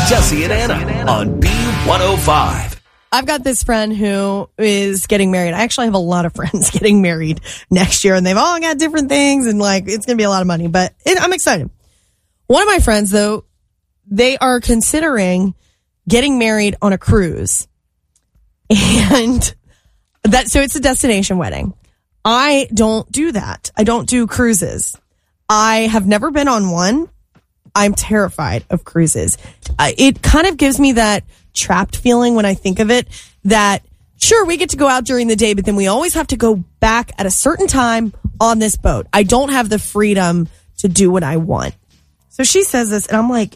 Jesse and Anna on B105. I've got this friend who is getting married. I actually have a lot of friends getting married next year, and they've all got different things, and it's going to be a lot of money, but I'm excited. One of my friends, though, they are considering getting married on a cruise. And so it's a destination wedding. I don't do that. I don't do cruises. I have never been on one. I'm terrified of cruises. It kind of gives me that trapped feeling when I think of it, that sure, we get to go out during the day, but then we always have to go back at a certain time on this boat. I don't have the freedom to do what I want. So she says this, and I'm like,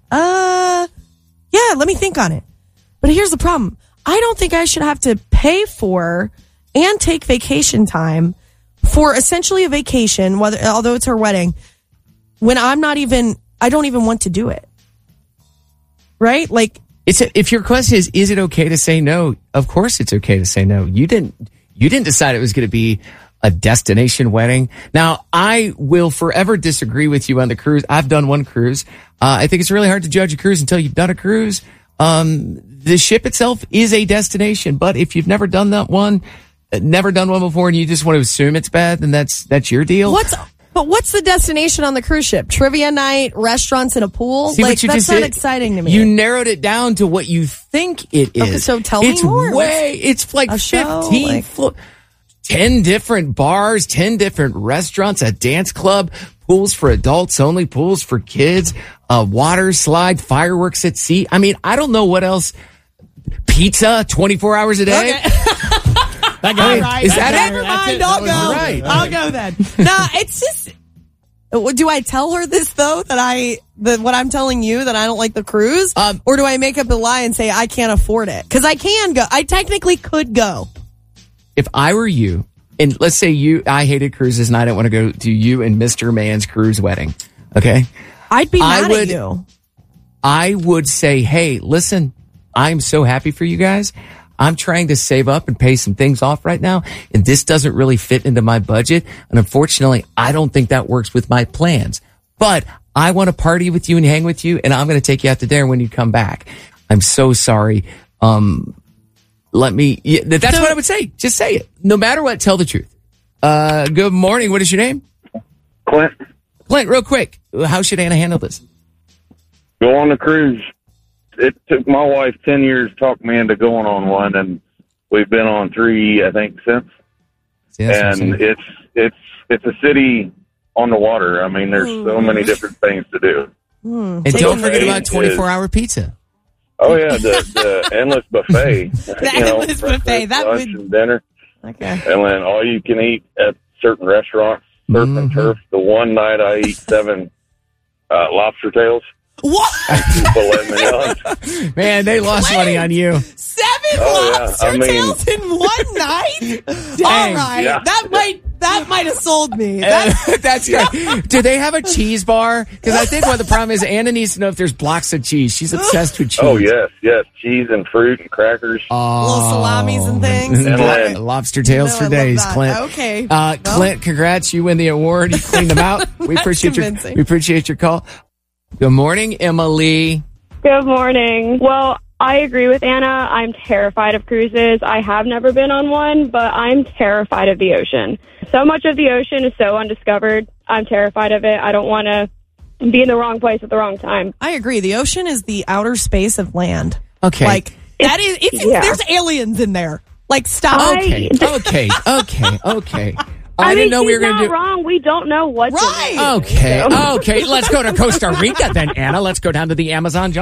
yeah, let me think on it. But here's the problem. I don't think I should have to pay for and take vacation time for essentially a vacation, although it's her wedding, when I don't even want to do it. Right? If your question is it okay to say no? Of course it's okay to say no. You didn't decide it was going to be a destination wedding. Now, I will forever disagree with you on the cruise. I've done one cruise. I think it's really hard to judge a cruise until you've done a cruise. The ship itself is a destination, but if you've never done one before, and you just want to assume it's bad, then that's your deal. What's the destination on the cruise ship? Trivia night, restaurants, and a pool? See, that's not exciting to me. You narrowed it down to what you think it is. Okay, so tell me more. It's like 15 10 different bars, 10 different restaurants, a dance club, pools for adults only, pools for kids, a water slide, fireworks at sea. I mean, I don't know what else. Pizza 24 hours a day. Okay. That guy, right? Is that never mind? I'll go. Right. I'll go then. No, it's just. Do I tell her this though? That what I'm telling you, that I don't like the cruise, or do I make up a lie and say I can't afford it? Because I can go. I technically could go. If I were you, and let's say I hated cruises and I didn't want to go to you and Mr. Man's cruise wedding, okay? I'd be mad at you. I would say, hey, listen, I'm so happy for you guys. I'm trying to save up and pay some things off right now, and this doesn't really fit into my budget. And unfortunately, I don't think that works with my plans. But I want to party with you and hang with you, and I'm going to take you out to dinner when you come back. I'm so sorry. That's what I would say. Just say it. No matter what, tell the truth. Good morning. What is your name? Clint, real quick. How should Anna handle this? Go on the cruise. It took my wife 10 years to talk me into going on one, and we've been on 3, I think, since. Yes, and it's a city on the water. I mean, there's so many different things to do. And don't forget about 24-hour pizza. Oh, yeah, the endless buffet. Endless buffet. That lunch and dinner. Okay. And then all you can eat at certain restaurants, surf and turf. The one night I eat 7 lobster tails. What? Man, they lost money on you. 7 lobster tails in one night? All right. Yeah. That might have sold me. That's good. Do they have a cheese bar? Because I think one of the problem is Anna needs to know if there's blocks of cheese. She's obsessed with cheese. Oh, yes. Cheese and fruit and crackers. Little salamis and things. And lobster tails for days, Clint. Okay. Clint, congrats. You win the award. You cleaned them out. We appreciate your call. Good morning, Emily. Good morning. Well, I agree with Anna. I'm terrified of cruises. I have never been on one, but I'm terrified of the ocean. So much of the ocean is so undiscovered. I'm terrified of it. I don't want to be in the wrong place at the wrong time. I agree. The ocean is the outer space of land. Okay. There's aliens in there. Stop. Okay. I didn't know we were going to do. Wrong. We don't know what's right. In there. Okay. Let's go to Costa Rica then, Anna. Let's go down to the Amazon jungle.